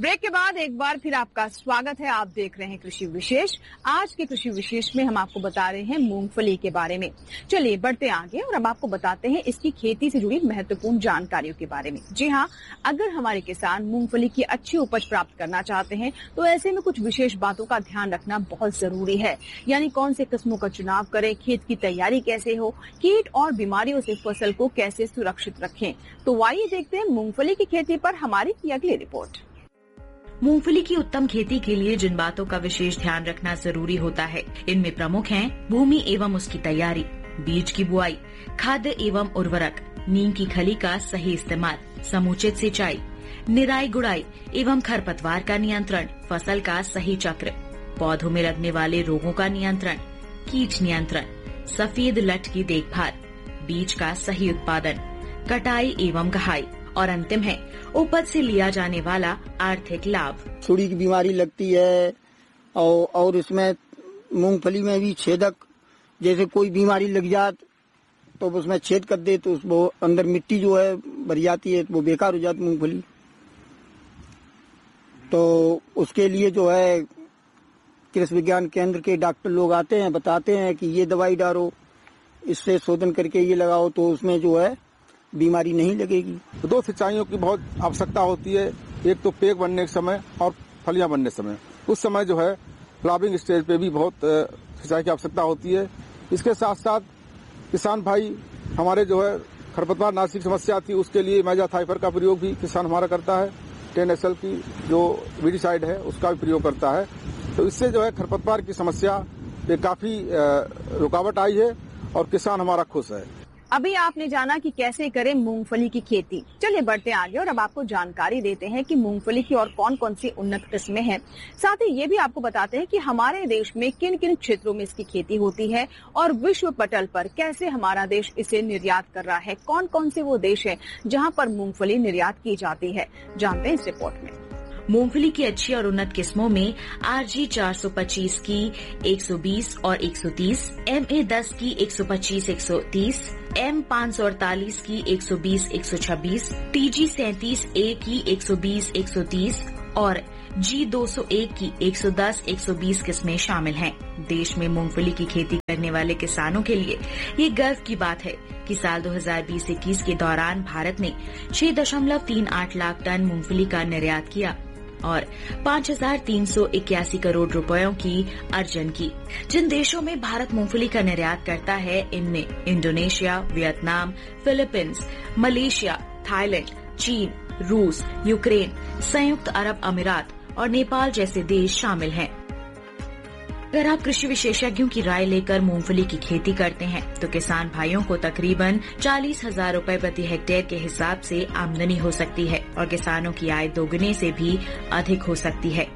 Break के बाद एक बार फिर आपका स्वागत है। आप देख रहे हैं कृषि विशेष। आज के कृषि विशेष में हम आपको बता रहे हैं मूंगफली के बारे में। चलिए बढ़ते आगे और अब आपको बताते हैं इसकी खेती से जुड़ी महत्वपूर्ण जानकारियों के बारे में। जी हाँ, अगर हमारे किसान मूंगफली की अच्छी उपज प्राप्त करना चाहते हैं तो ऐसे में कुछ विशेष बातों का ध्यान रखना बहुत जरूरी है। यानी कौन से किस्मों का चुनाव करें, खेत की तैयारी कैसे हो, कीट और बीमारियों से फसल को कैसे सुरक्षित रखें। तो आइए देखते हैं मूंगफली की खेती पर हमारी की अगली रिपोर्ट। मूंगफली की उत्तम खेती के लिए जिन बातों का विशेष ध्यान रखना जरूरी होता है, इनमें प्रमुख हैं भूमि एवं उसकी तैयारी, बीज की बुआई, खाद्य एवं उर्वरक, नीम की खली का सही इस्तेमाल, समुचित सिंचाई, निराई गुड़ाई एवं खरपतवार का नियंत्रण, फसल का सही चक्र, पौधों में लगने वाले रोगों का नियंत्रण, कीट नियंत्रण, सफेद लट की देखभाल, बीज का सही उत्पादन, कटाई एवं गहाई और अंतिम है उपज से लिया जाने वाला आर्थिक लाभ। सुड़ी की बीमारी लगती है और इसमें मूंगफली में भी छेदक, जैसे कोई बीमारी लग जात तो उसमें छेद कर दे तो वो अंदर मिट्टी जो है भर जाती है, वो बेकार हो जाती मूंगफली। तो उसके लिए जो है कृषि विज्ञान केंद्र के डॉक्टर लोग आते हैं, बताते हैं कि ये दवाई डालो, इससे शोधन करके ये लगाओ तो उसमें जो है बीमारी नहीं लगेगी। दो सिंचाइयों की बहुत आवश्यकता होती है, एक तो पेक बनने के समय और फलियां बनने समय। उस समय जो है फ्लावरिंग स्टेज पे भी बहुत सिंचाई की आवश्यकता होती है। इसके साथ साथ किसान भाई हमारे जो है खरपतवार नाशी की समस्या थी, उसके लिए मैजाथाइफर का प्रयोग भी किसान हमारा करता है। 10SL की जो वीडिसाइड है उसका भी प्रयोग करता है। तो इससे जो है खरपतवार की समस्या पे काफी रुकावट आई है और किसान हमारा खुश है। अभी आपने जाना कि कैसे करें मूंगफली की खेती। चलिए बढ़ते आगे और अब आपको जानकारी देते हैं कि मूंगफली की और कौन कौन सी उन्नत किस्में हैं। साथ ही ये भी आपको बताते हैं कि हमारे देश में किन किन क्षेत्रों में इसकी खेती होती है और विश्व पटल पर कैसे हमारा देश इसे निर्यात कर रहा है। कौन कौन से वो देश है जहाँ पर मूंगफली निर्यात की जाती है, जानते हैं इस रिपोर्ट में। मूंगफली की अच्छी और उन्नत किस्मों में RG 425 की 120 और 130, MA 10 की 125, 130, M 548 की 120, 126, TG 37A की 120, 130 और G 201 की 110, 120 किस्में शामिल हैं। देश में मूंगफली की खेती करने वाले किसानों के लिए ये गर्व की बात है कि साल 2020-21 के दौरान भारत ने 6.38 लाख टन मूंगफली का निर्यात किया और 5,381 करोड़ रुपयों की अर्जन की। जिन देशों में भारत मूंगफली का निर्यात करता है, इनमें Indonesia, Vietnam, Philippines, Malaysia, Thailand, चीन, रूस, यूक्रेन, संयुक्त अरब अमीरात और नेपाल जैसे देश शामिल हैं। अगर आप कृषि विशेषज्ञों की राय लेकर मूंगफली की खेती करते हैं तो किसान भाइयों को तकरीबन 40,000 रुपए प्रति हेक्टेयर के हिसाब से आमदनी हो सकती है और किसानों की आय दोगुने से भी अधिक हो सकती है।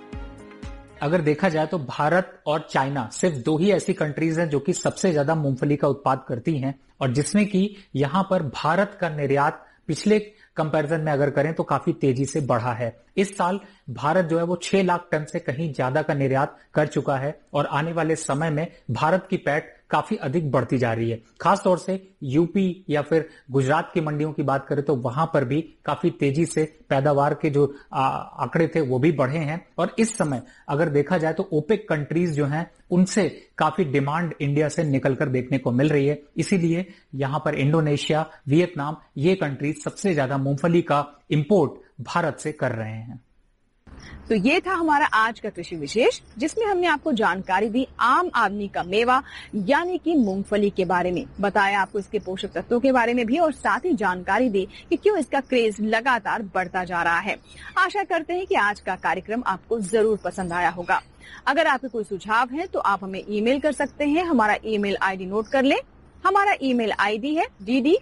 अगर देखा जाए तो भारत और चाइना सिर्फ दो ही ऐसी कंट्रीज हैं जो कि सबसे ज्यादा मूंगफली का उत्पाद करती हैं और जिसमें कि यहाँ पर भारत का निर्यात पिछले कंपैरिजन में अगर करें तो काफी तेजी से बढ़ा है। इस साल भारत जो है वो 6 लाख टन से कहीं ज्यादा का निर्यात कर चुका है और आने वाले समय में भारत की पैठ काफी अधिक बढ़ती जा रही है। खास तौर से यूपी या फिर गुजरात की मंडियों की बात करें तो वहां पर भी काफी तेजी से पैदावार के जो आंकड़े थे वो भी बढ़े हैं और इस समय अगर देखा जाए तो ओपेक कंट्रीज जो हैं उनसे काफी डिमांड इंडिया से निकलकर देखने को मिल रही है। इसीलिए यहां पर इंडोनेशिया, वियतनाम ये कंट्रीज सबसे ज्यादा मूंगफली का इंपोर्ट भारत से कर रहे हैं। तो ये था हमारा आज का कृषि विशेष, जिसमें हमने आपको जानकारी दी आम आदमी का मेवा यानी कि मूंगफली के बारे में। बताया आपको इसके पोषक तत्वों के बारे में भी और साथ ही जानकारी दी कि क्यों इसका क्रेज लगातार बढ़ता जा रहा है। आशा करते हैं कि आज का कार्यक्रम आपको जरूर पसंद आया होगा। अगर आपके कोई सुझाव है तो आप हमें ईमेल कर सकते हैं। हमारा ईमेल आईडी नोट कर लें। हमारा ईमेल आईडी है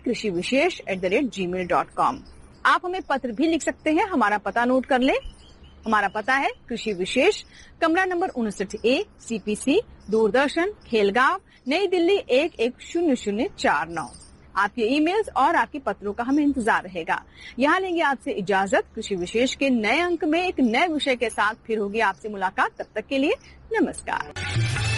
ddkrishivishesh@gmail.com। आप हमें पत्र भी लिख सकते हैं। हमारा पता नोट कर लें। हमारा पता है कृषि विशेष, कमरा number 59A, CPC, Doordarshan, Khelgaon, नई दिल्ली 110049। आपके ईमेल्स और आपके पत्रों का हमें इंतजार रहेगा। यहाँ लेंगे आपसे इजाजत। कृषि विशेष के नए अंक में एक नए विषय के साथ फिर होगी आपसे मुलाकात। तब तक के लिए नमस्कार।